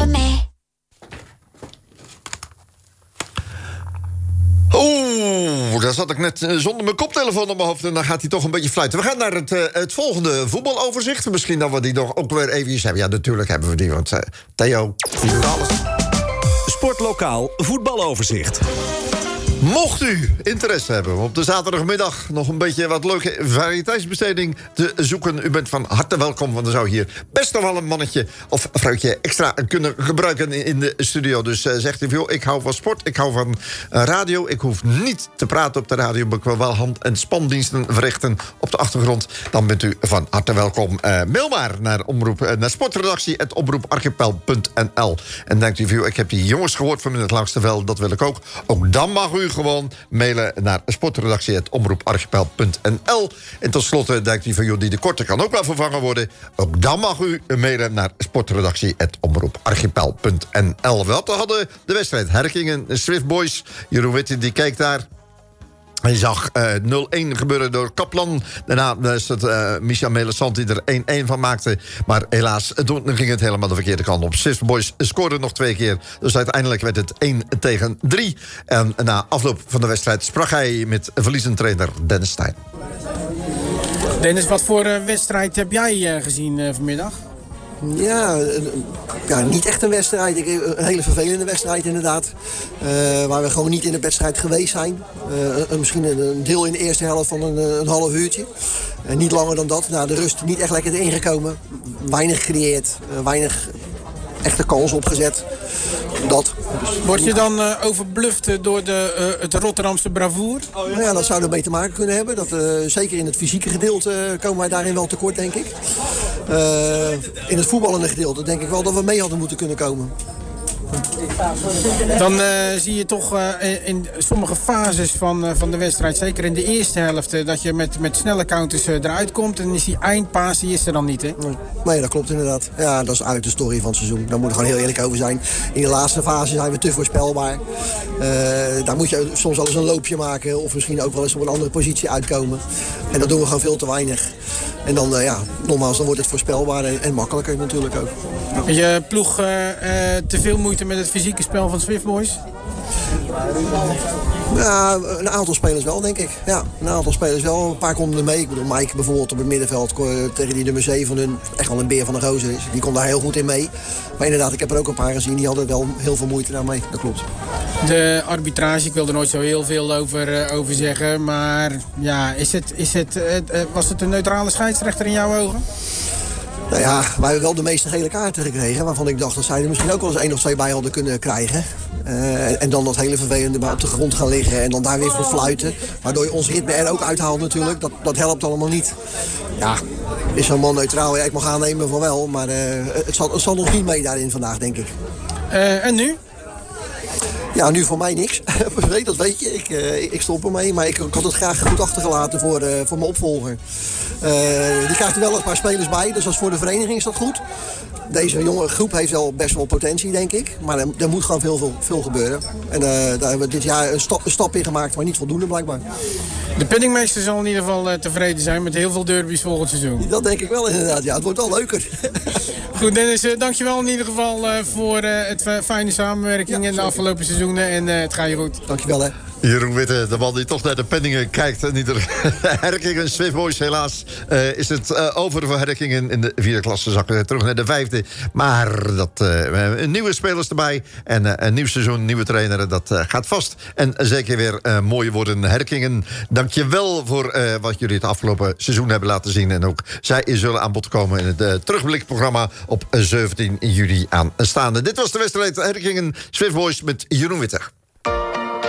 for me. Oeh, daar zat ik net zonder mijn koptelefoon op mijn hoofd en dan gaat hij toch een beetje fluiten. We gaan naar het volgende voetbaloverzicht. Misschien dat we die nog ook weer eventjes hebben. Ja, natuurlijk hebben we die, want Theo, die doet alles. Sportlokaal voetbaloverzicht. Mocht u interesse hebben om op de zaterdagmiddag nog een beetje wat leuke variëteitsbesteding te zoeken, u bent van harte welkom, want er zou hier best nog wel een mannetje of vrouwtje extra kunnen gebruiken in de studio. Dus zegt u, joh, ik hou van sport, ik hou van radio, ik hoef niet te praten op de radio, maar ik wil wel hand- en spandiensten verrichten op de achtergrond. Dan bent u van harte welkom. Mail maar naar sportredactie@omroeparchipel.nl. En denkt u, joh, ik heb die jongens gehoord van in het langste vel, dat wil ik ook. Ook dan mag u gewoon mailen naar sportredactie@omroeparchipel.nl. En tot slot denkt u van, joh, die de korte kan ook wel vervangen worden. Ook dan mag u mailen naar sportredactie@omroeparchipel.nl. We hadden de wedstrijd Herkingen, Swift Boys. Jeroen Witte, die keek daar. Hij zag 0-1 gebeuren door Kaplan. Daarna is het Micha Melisant die er 1-1 van maakte. Maar helaas, toen ging het helemaal de verkeerde kant op. Swift Boys scoorden nog 2 keer. Dus uiteindelijk werd het 1-3. En na afloop van de wedstrijd sprak hij met verliezend trainer Dennis Stein. Dennis, wat voor wedstrijd heb jij gezien vanmiddag? Ja, niet echt een wedstrijd. Een hele vervelende wedstrijd inderdaad. Waar we gewoon niet in de wedstrijd geweest zijn. Misschien een deel in de eerste helft van een half uurtje. Niet langer dan dat. Na de rust niet echt lekker erin gekomen. Weinig gecreëerd. Weinig echte kans opgezet. Dat. Word je dan overbluft door het Rotterdamse bravoer? Nou ja, dat zou ermee te maken kunnen hebben. Dat, zeker in het fysieke gedeelte komen wij daarin wel tekort, denk ik. In het voetballende gedeelte denk ik wel dat we mee hadden moeten kunnen komen. Dan zie je toch in sommige fases van de wedstrijd, zeker in de eerste helft, dat je met snelle counters eruit komt. En is die eindpaas, die is er dan niet, hè? Nee, dat klopt inderdaad. Ja, dat is eigenlijk de story van het seizoen. Daar moet ik gewoon heel eerlijk over zijn. In de laatste fase zijn we te voorspelbaar. Daar moet je soms wel eens een loopje maken of misschien ook wel eens op een andere positie uitkomen. En dat doen we gewoon veel te weinig. En dan, nogmaals, dan wordt het voorspelbaar en makkelijker natuurlijk ook. Heb je ploeg te veel moeite met het fysieke spel van Swift Boys? Ja, een aantal spelers wel, denk ik. Ja, een aantal spelers wel. Een paar konden er mee. Ik bedoel, Mike bijvoorbeeld op het middenveld tegen die nummer 7 van hun, echt wel een beer van een gozer is. Die kon daar heel goed in mee. Maar inderdaad, ik heb er ook een paar gezien. Die hadden wel heel veel moeite daarmee. Dat klopt. De arbitrage, ik wil er nooit zo heel veel over zeggen. Maar ja, was het een neutrale scheidsrechter in jouw ogen? Nou ja, wij hebben wel de meeste gele kaarten gekregen. Waarvan ik dacht dat zij er misschien ook wel eens 1 of 2 bij hadden kunnen krijgen. En dan dat hele vervelende maar op de grond gaan liggen. En dan daar weer voor fluiten. Waardoor je ons ritme er ook uithaalt natuurlijk. Dat helpt allemaal niet. Ja, is zo'n man neutraal? Ja, ik mag aannemen van wel. Maar het zal nog niet mee daarin vandaag, denk ik. En nu? Ja, nu voor mij niks. Dat weet je. Ik stop ermee. Maar ik had het graag goed achtergelaten voor mijn opvolger. Die krijgt er wel een paar spelers bij. Dus als voor de vereniging is dat goed. Deze jonge groep heeft wel best wel potentie, denk ik. Maar er moet gewoon veel gebeuren. En daar hebben we dit jaar een stap in gemaakt, maar niet voldoende blijkbaar. De penningmeester zal in ieder geval tevreden zijn met heel veel derbies volgend seizoen. Dat denk ik wel inderdaad. Ja, het wordt wel leuker. Goed, Dennis, dankjewel in ieder geval voor het fijne samenwerking in de afgelopen seizoenen. En het gaat je goed. Dankjewel, hè. Jeroen Witte, de man die toch naar de penningen kijkt. En niet de Herkingen, Swift Boys, helaas is het over voor Herkingen. In de 4e klasse zakken terug naar de 5e. Maar we hebben nieuwe spelers erbij. En een nieuw seizoen, nieuwe trainer. Dat gaat vast. En zeker weer mooi worden. Herkingen, dank je wel voor wat jullie het afgelopen seizoen hebben laten zien. En ook zij zullen aan bod komen in het terugblikprogramma op 17 juli aanstaande. Dit was de wedstrijd Herkingen, Swift Boys met Jeroen Witte.